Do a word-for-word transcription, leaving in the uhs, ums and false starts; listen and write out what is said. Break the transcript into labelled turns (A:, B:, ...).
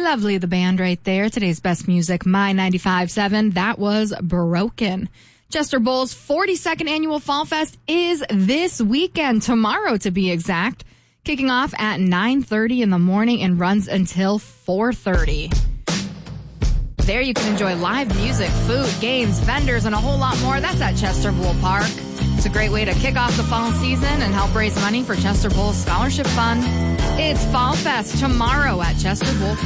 A: Lovely, the band right there. Today's best music, My ninety-five point seven. That was Broken. Chester Bowl's forty-second annual Fall Fest is this weekend, tomorrow to be exact, kicking off at nine thirty in the morning and runs until four thirty. There you can enjoy live music, food, games, vendors, and a whole lot more. That's at Chester Bowl Park. It's a great way to kick off the fall season and help raise money for Chester Bowl Scholarship Fund. It's Fall Fest tomorrow at Chester Bowl Park.